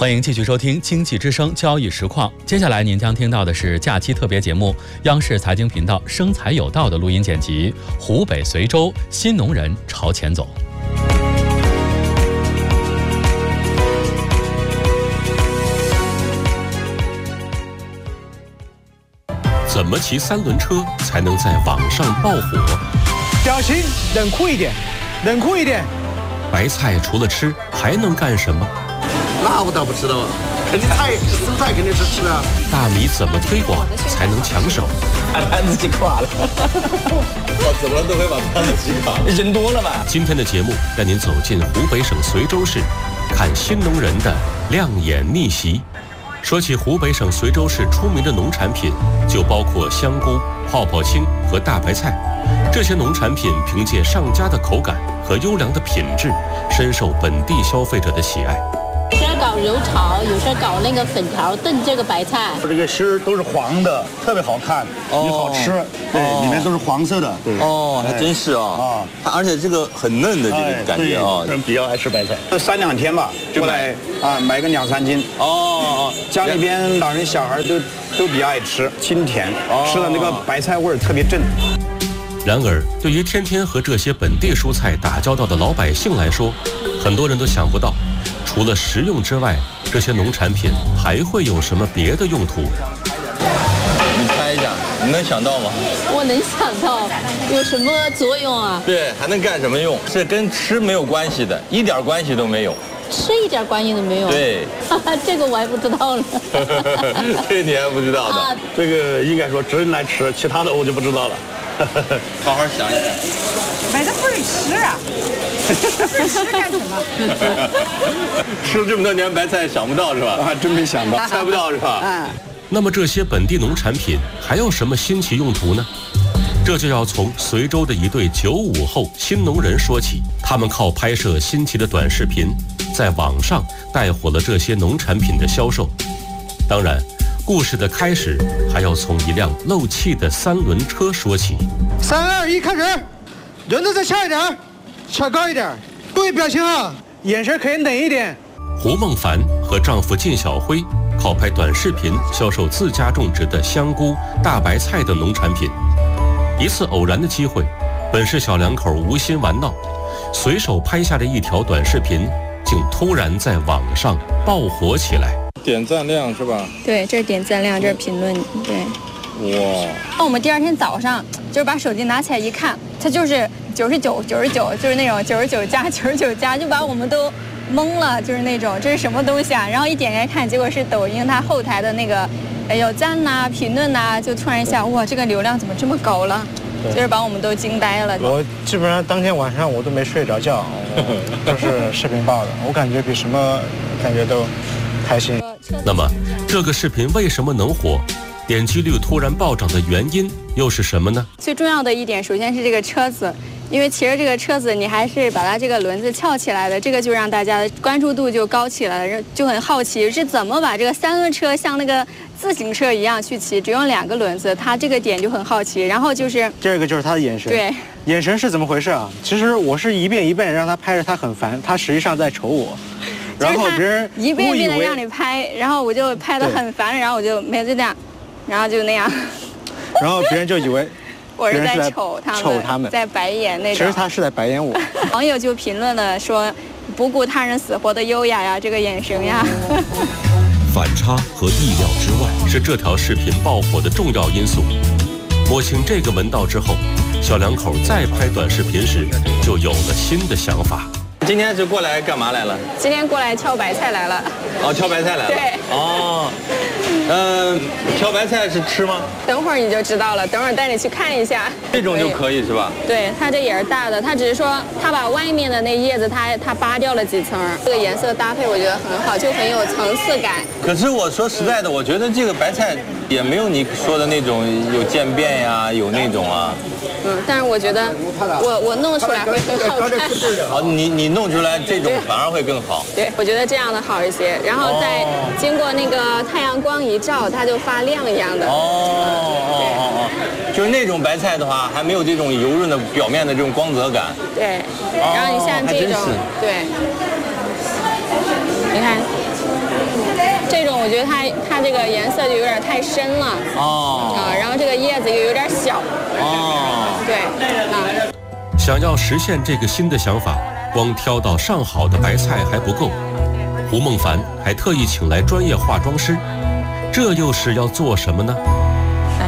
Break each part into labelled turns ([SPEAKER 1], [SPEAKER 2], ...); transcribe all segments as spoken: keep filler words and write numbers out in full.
[SPEAKER 1] 欢迎继续收听经济之声交易实况。接下来您将听到的是假期特别节目，央视财经频道生财有道的录音剪辑，湖北随州新农人朝前走。
[SPEAKER 2] 怎么骑三轮车才能在网上爆火？
[SPEAKER 3] 表情冷酷一点，冷酷一点。
[SPEAKER 2] 白菜除了吃还能干什么？
[SPEAKER 4] 那我倒不知道啊，肯定菜蔬菜肯定是吃啊。
[SPEAKER 2] 大米怎么推广才能抢手？
[SPEAKER 5] 把摊子挤垮了，
[SPEAKER 4] 我怎么都会把摊子挤垮，
[SPEAKER 5] 人多了嘛。
[SPEAKER 2] 今天的节目带您走进湖北省随州市，看新农人的亮眼逆袭。说起湖北省随州市出名的农产品，就包括香菇、泡泡青和大白菜。这些农产品凭借上佳的口感和优良的品质，深受本地消费者的喜爱。
[SPEAKER 6] 有时候搞油炒，有时候搞那个粉条炖这个白菜。
[SPEAKER 7] 这个芯儿都是黄的，特别好看，也好吃。对，里面都是黄色的。对。
[SPEAKER 5] 哦，还真是啊。啊，而且这个很嫩的这个感觉啊。
[SPEAKER 7] 人比较爱吃白菜。这三两天吧，过来啊买个两三斤。哦。家里边老人小孩都都比较爱吃，清甜，吃的那个白菜味儿特别正。
[SPEAKER 2] 然而，对于天天和这些本地蔬菜打交道的老百姓来说，很多人都想不到，除了食用之外，这些农产品还会有什么别的用途？
[SPEAKER 5] 你猜一下，你能想到吗？
[SPEAKER 6] 我能想到，有什么作用啊？
[SPEAKER 5] 对，还能干什么用？是跟吃没有关系的，一点关系都没有。
[SPEAKER 6] 吃一点关系都没有。
[SPEAKER 5] 对，
[SPEAKER 6] 这个我还不知道呢。
[SPEAKER 5] 这你还不知道的？
[SPEAKER 7] 啊、这个应该说只能来吃，其他的我就不知道了。
[SPEAKER 5] 好好想一想。
[SPEAKER 8] 买的不是吃啊，吃干什么？
[SPEAKER 5] 吃了这么多年白菜，想不到是吧？
[SPEAKER 7] 啊，真没想到，
[SPEAKER 5] 猜不到是吧？
[SPEAKER 8] 嗯。
[SPEAKER 2] 那么这些本地农产品还有什么新奇用途呢？这就要从随州的一对九五后新农人说起。他们靠拍摄新奇的短视频，在网上带火了这些农产品的销售。当然，故事的开始还要从一辆漏气的三轮车说起。
[SPEAKER 3] 三二一，开始！轮子再翘一点，翘高一点，注意表情啊，眼神可以冷一点。
[SPEAKER 2] 胡梦凡和丈夫靳小辉靠拍短视频销售自家种植的香菇、大白菜等农产品。一次偶然的机会，本是小两口无心玩闹，随手拍下的一条短视频，竟突然在网上爆火起来。
[SPEAKER 9] 点赞量是吧？
[SPEAKER 10] 对，这是点赞量，这是评论。对。
[SPEAKER 9] 哇！
[SPEAKER 10] 那我们第二天早上就是把手机拿起来一看，它就是九十九、九十九，就是那种九十九加、九十九加，就把我们都懵了，就是那种这是什么东西啊？然后一点开看，结果是抖音它后台的那个。有赞呐、啊、评论呐、啊，就突然一下，哇，这个流量怎么这么高了？就是把我们都惊呆了。
[SPEAKER 3] 我基本上当天晚上我都没睡着觉，就是视频爆的，我感觉比什么感觉都开心。
[SPEAKER 2] 那么，这个视频为什么能火？点击率突然暴涨的原因又是什么呢？
[SPEAKER 10] 最重要的一点，首先是这个车子。因为骑着这个车子，你还是把它这个轮子翘起来的，这个就让大家的关注度就高起来了，就很好奇是怎么把这个三轮车像那个自行车一样去骑，只用两个轮子，他这个点就很好奇。然后就是
[SPEAKER 3] 第二个就是他的眼神，
[SPEAKER 10] 对，
[SPEAKER 3] 眼神是怎么回事啊？其实我是一遍一遍让他拍着，他很烦，他实际上在瞅我。然后别人
[SPEAKER 10] 一遍一遍的让你拍，然后我就拍得很烦，然后我就没就那样，然后就那样，
[SPEAKER 3] 然后别人就以为。
[SPEAKER 10] 我是在瞅他们，
[SPEAKER 3] 瞅他们，
[SPEAKER 10] 在白眼那种。
[SPEAKER 3] 其实他是在白眼我。
[SPEAKER 10] 网友就评论了说：“不顾他人死活的优雅呀，这个眼神呀。”
[SPEAKER 2] 反差和意料之外是这条视频爆火的重要因素。摸清这个门道之后，小两口再拍短视频时就有了新的想法。
[SPEAKER 5] 今天是过来干嘛来了？
[SPEAKER 10] 今天过来挑白菜来了。
[SPEAKER 5] 哦，挑白菜来了。
[SPEAKER 10] 对。
[SPEAKER 5] 哦。嗯，挑白菜是吃吗？
[SPEAKER 10] 等会儿你就知道了，等会儿带你去看一下。
[SPEAKER 5] 这种就可以是吧？
[SPEAKER 10] 对，它这也是大的，它只是说它把外面的那叶子它它扒掉了几层，这个颜色搭配我觉得很好，就很有层次感。
[SPEAKER 5] 可是我说实在的，我觉得这个白菜也没有你说的那种有渐变呀，有那种啊。
[SPEAKER 10] 嗯，但是我觉得我我弄出来会更好看。
[SPEAKER 5] 好，你你弄出来这种反而会更好。
[SPEAKER 10] 对，我觉得这样的好一些，然后再经过那个太阳光一照，它就发亮一样的。
[SPEAKER 5] 哦哦哦哦，就是那种白菜的话，还没有这种油润的表面的这种光泽感。
[SPEAKER 10] 对，然后你像这种，对，你看。 我觉得它它这个颜色就有点太深了。哦。啊，然后这个叶子又有点小。哦。对。啊。
[SPEAKER 2] 想要实现这个新的想法，光挑到上好的白菜还不够，胡梦凡还特意请来专业化妆师，这又是要做什么呢？
[SPEAKER 11] 哎，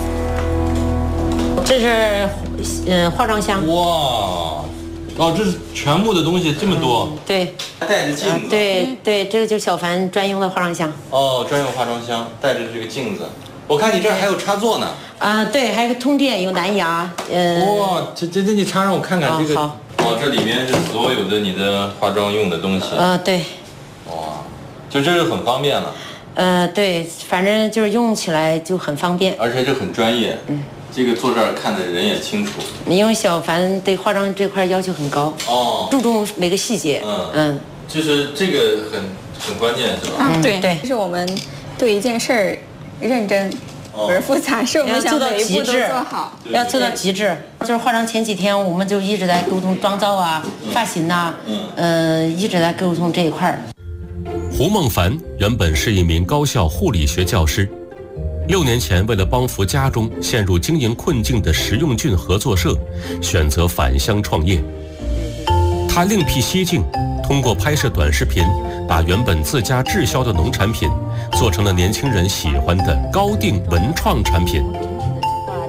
[SPEAKER 11] 这是呃化妆箱。
[SPEAKER 5] 哇。哦，这是全部的东西这么多。
[SPEAKER 11] 嗯、对，
[SPEAKER 5] 带着镜子。
[SPEAKER 11] 啊、对对，这个就是小凡专用的化妆箱。
[SPEAKER 5] 哦，专用化妆箱，带着这个镜子。我看你这儿还有插座呢。
[SPEAKER 11] 啊，对，还有个通电，有蓝牙。呃。
[SPEAKER 5] 哇，这这这你插让我看看这个。
[SPEAKER 11] 哦、好。
[SPEAKER 5] 哦，这里面是所有的你的化妆用的东西。
[SPEAKER 11] 呃，对。
[SPEAKER 5] 哇，就这就很方便了。
[SPEAKER 11] 呃，对，反正就是用起来就很方便，
[SPEAKER 5] 而且这很专业。嗯。这个坐这儿看的人也清楚。
[SPEAKER 11] 因为小凡对化妆这块要求很高，哦，注重每个细节。
[SPEAKER 5] 嗯嗯，就是这个很很关键，是吧？
[SPEAKER 10] 嗯，对对，是我们对一件事儿认真，不是复杂，是我们想每一步都做好，
[SPEAKER 11] 要做到极致。就是化妆前几天，我们就一直在沟通妆造啊、发型呐，嗯，呃，一直在沟通这一块儿。
[SPEAKER 2] 胡梦凡原本是一名高校护理学教师。六年前，为了帮扶家中陷入经营困境的食用菌合作社，选择返乡创业。他另辟蹊径，通过拍摄短视频，把原本自家滞销的农产品，做成了年轻人喜欢的高定文创产品。